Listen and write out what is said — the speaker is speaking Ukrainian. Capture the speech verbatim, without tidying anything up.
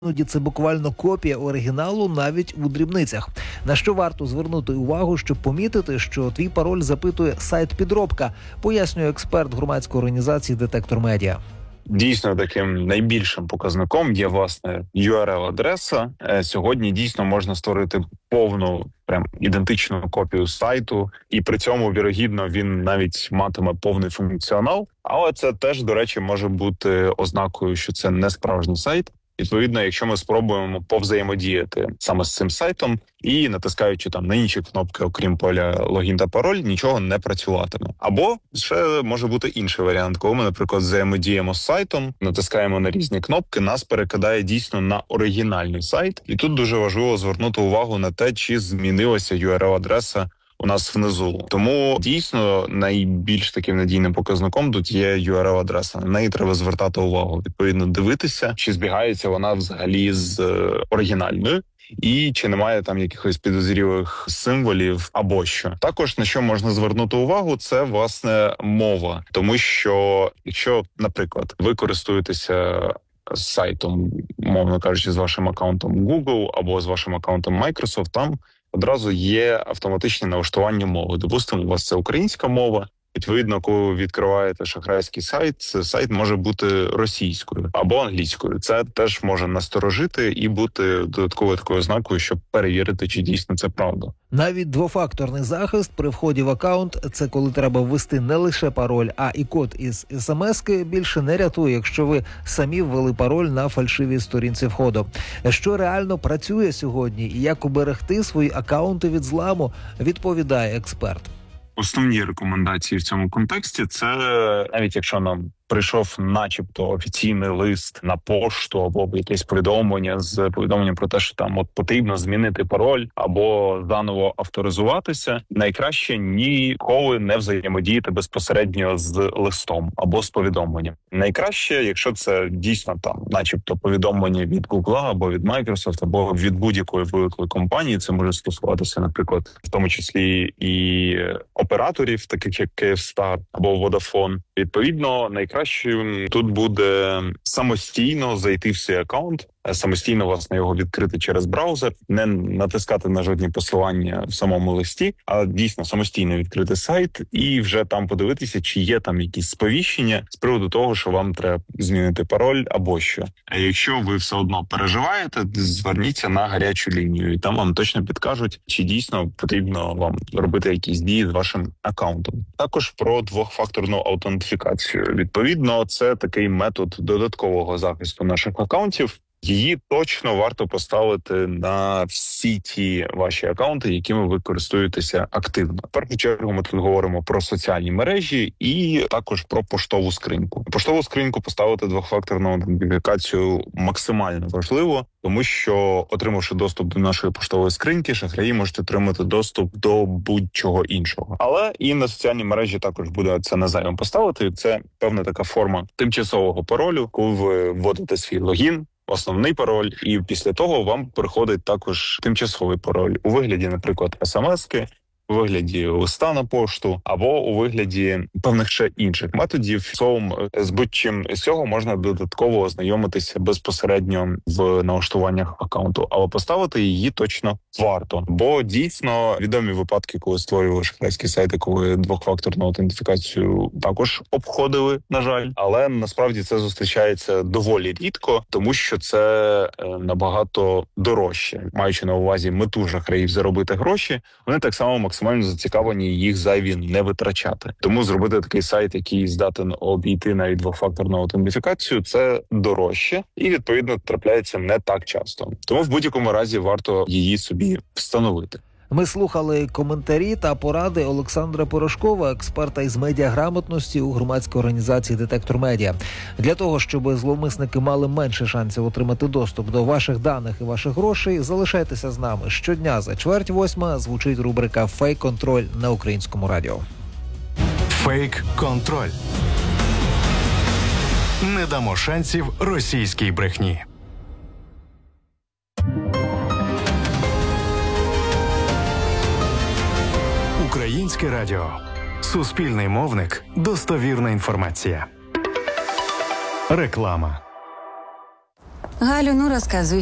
Іноді це буквально копія оригіналу навіть у дрібницях. На що варто звернути увагу, щоб помітити, що твій пароль запитує сайт-підробка, пояснює експерт громадської організації «Детектор Медіа». Дійсно, таким найбільшим показником є, власне, ю ар ел-адреса. Сьогодні дійсно можна створити повну, прям ідентичну копію сайту, і при цьому, вірогідно, він навіть матиме повний функціонал. Але це теж, до речі, може бути ознакою, що це не справжній сайт. Відповідно, якщо ми спробуємо повзаємодіяти саме з цим сайтом і натискаючи там на інші кнопки, окрім поля логін та пароль, нічого не працюватиме. Або ще може бути інший варіант, коли ми, наприклад, взаємодіємо з сайтом, натискаємо на різні кнопки, нас перекидає дійсно на оригінальний сайт. І тут дуже важливо звернути увагу на те, чи змінилася ю ар ел-адреса у нас внизу. Тому дійсно найбільш таким надійним показником тут є ю ар ел-адреса. На неї треба звертати увагу. Відповідно, дивитися, чи збігається вона взагалі з оригінальною, і чи немає там якихось підозрілих символів або що. Також на що можна звернути увагу, це, власне, мова. Тому що, якщо, наприклад, ви користуєтеся з сайтом, мовно кажучи, з вашим аккаунтом Google або з вашим аккаунтом Microsoft, там одразу є автоматичне налаштування мови. Допустимо, у вас це українська мова. Відповідно, коли ви відкриваєте шахрайський сайт, сайт може бути російською або англійською. Це теж може насторожити і бути додатковою такою ознакою, щоб перевірити, чи дійсно це правда. Навіть двофакторний захист при вході в аккаунт – це коли треба ввести не лише пароль, а і код із смс-ки більше не рятує, якщо ви самі ввели пароль на фальшивій сторінці входу. Що реально працює сьогодні і як уберегти свої аккаунти від зламу, відповідає експерт. Основні рекомендації в цьому контексті – це навіть якщо нам прийшов начебто офіційний лист на пошту або якесь повідомлення з повідомленням про те, що там от потрібно змінити пароль або заново авторизуватися, найкраще ніколи не взаємодіяти безпосередньо з листом або з повідомленням. Найкраще, якщо це дійсно там начебто повідомлення від Google або від Microsoft або від будь-якої великої компанії, це може стосуватися, наприклад, в тому числі і операторів, таких як Kyivstar або Vodafone. Відповідно, найкраще тут буде самостійно зайти в свій аккаунт, самостійно, власне, його відкрити через браузер, не натискати на жодні посилання в самому листі, а дійсно самостійно відкрити сайт і вже там подивитися, чи є там якісь сповіщення з приводу того, що вам треба змінити пароль або що. А якщо ви все одно переживаєте, зверніться на гарячу лінію, і там вам точно підкажуть, чи дійсно потрібно вам робити якісь дії з вашим аккаунтом. Також про двохфакторну аутентифікацію. Відповідно, це такий метод додаткового захисту наших аккаунтів. Її точно варто поставити на всі ті ваші акаунти, якими ви користуєтеся активно. В першу чергу ми тут говоримо про соціальні мережі і також про поштову скриньку. Поштову скриньку поставити двохфакторну аутентифікацію максимально важливо, тому що, отримавши доступ до нашої поштової скриньки, шахраї можуть отримати доступ до будь-чого іншого. Але і на соціальні мережі також буде це не зайвим поставити. Це певна така форма тимчасового паролю, коли ви вводите свій логін, основний пароль, і після того вам приходить також тимчасовий пароль у вигляді, наприклад, смс-ки, у вигляді листа на пошту або у вигляді певних ще інших методів. Словом, з будь-чим з цього можна додатково ознайомитися безпосередньо в налаштуваннях аккаунту, але поставити її точно варто. Бо дійсно відомі випадки, коли створювали шахрайські сайти, коли двохфакторну аутентифікацію також обходили, на жаль. Але насправді це зустрічається доволі рідко, тому що це набагато дорожче. Маючи на увазі мету шахраїв заробити гроші, вони так само максимально зацікавлені їх зайві не витрачати. Тому зробити такий сайт, який здатен обійти навіть двохфакторну аутентифікацію, це дорожче і, відповідно, трапляється не так часто. Тому в будь-якому разі варто її собі встановити. Ми слухали коментарі та поради Олександра Порошкова, експерта із медіаграмотності у громадській організації «Детектор Медіа». Для того, щоб зловмисники мали менше шансів отримати доступ до ваших даних і ваших грошей, залишайтеся з нами. Щодня за чверть восьма звучить рубрика «Фейк-контроль» на Українському радіо. Фейк-контроль. Не дамо шансів російській брехні. Українське радіо. Суспільний мовник. Достовірна інформація. Реклама. Галю, ну розказуй.